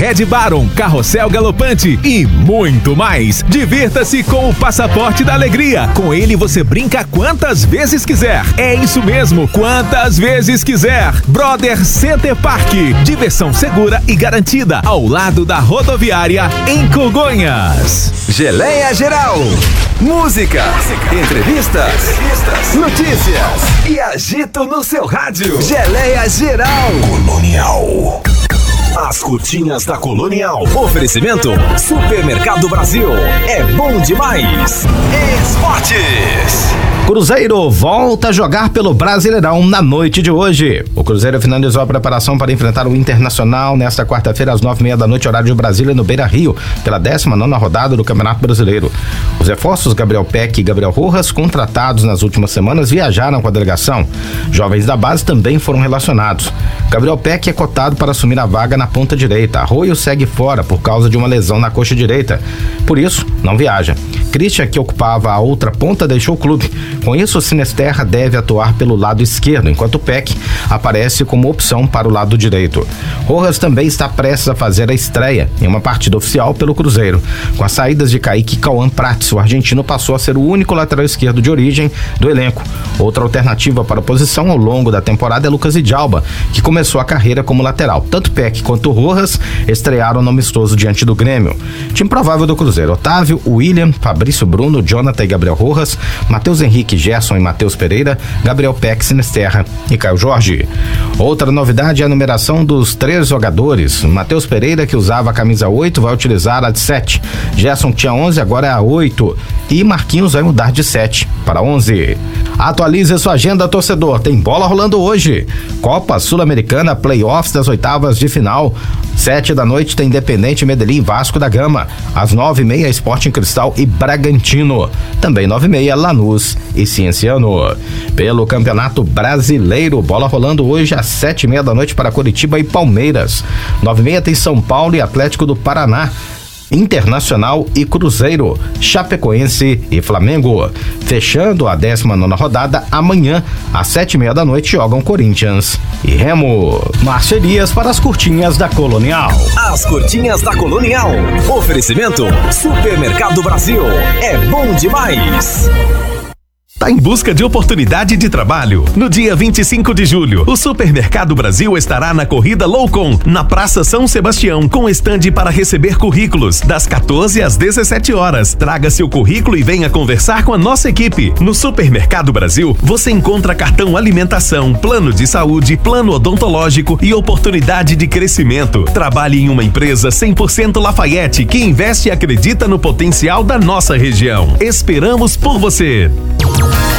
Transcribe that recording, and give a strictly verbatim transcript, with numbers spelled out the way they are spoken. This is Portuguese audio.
Red Baron, Carrossel Galopante e muito mais. Divirta-se com o Passaporte da Alegria. Com ele você brinca quantas vezes quiser. É isso mesmo, quantas vezes quiser. Brother Center Park, diversão segura e garantida ao lado da rodoviária em Congonhas. Geleia Geral. Música, Música. Entrevistas, Entrevistas, notícias e agito no seu rádio. Geleia Geral. Colonial. As curtinhas da Colonial. Oferecimento Supermercado Brasil. É bom demais. Esportes. Cruzeiro volta a jogar pelo Brasileirão na noite de hoje. O Cruzeiro finalizou a preparação para enfrentar o Internacional nesta quarta-feira às nove e meia da noite, horário de Brasília, no Beira-Rio, pela décima nona rodada do Campeonato Brasileiro. Os reforços Gabriel Peck e Gabriel Rojas, contratados nas últimas semanas, viajaram com a delegação. Jovens da base também foram relacionados. Gabriel Peck é cotado para assumir a vaga na ponta direita. Arroio segue fora por causa de uma lesão na coxa direita. Por isso, não viaja. Christian, que ocupava a outra ponta, deixou o clube. Com isso, o Sinisterra deve atuar pelo lado esquerdo, enquanto o Peck aparece como opção para o lado direito. Rojas também está prestes a fazer a estreia em uma partida oficial pelo Cruzeiro. Com as saídas de Kaique e Cauã Prats, o argentino passou a ser o único lateral esquerdo de origem do elenco. Outra alternativa para a posição ao longo da temporada é Lucas Idjalba, que começou a carreira como lateral. Tanto Peck quanto Rojas estrearam no amistoso diante do Grêmio. Time provável do Cruzeiro: Otávio, William, Fabrício Bruno, Jonathan e Gabriel Rojas, Matheus Henrique, Gerson e Matheus Pereira, Gabriel Peck, Sinisterra e Caio Jorge. Outra novidade é a numeração dos três jogadores. Matheus Pereira, que usava a camisa oito, vai utilizar a de sete. Gerson, que tinha onze, agora é a oito. E Marquinhos vai mudar de sete para onze. Atualize sua agenda, torcedor. Tem bola rolando hoje. Copa Sul-Americana, playoffs das oitavas de final. Sete da noite tem Independente, Medellín, Vasco da Gama. Às nove e meia, Sporting Cristal e Bragantino. Também nove e meia, Lanús e Cienciano. Pelo Campeonato Brasileiro, bola rolando hoje às sete e meia da noite para Coritiba e Palmeiras. Nove e meia tem São Paulo e Atlético do Paraná. Internacional e Cruzeiro, Chapecoense e Flamengo. Fechando a décima nona rodada, amanhã, às sete e meia da noite, jogam Corinthians e Remo. Parcerias para as curtinhas da Colonial. As curtinhas da Colonial. Oferecimento Supermercado Brasil. É bom demais. Tá em busca de oportunidade de trabalho? No dia vinte e cinco de julho, o Supermercado Brasil estará na corrida Loucon, na Praça São Sebastião, com estande para receber currículos, das quatorze às dezessete horas. Traga seu currículo e venha conversar com a nossa equipe. No Supermercado Brasil, você encontra cartão alimentação, plano de saúde, plano odontológico e oportunidade de crescimento. Trabalhe em uma empresa cem por cento Lafayette, que investe e acredita no potencial da nossa região. Esperamos por você.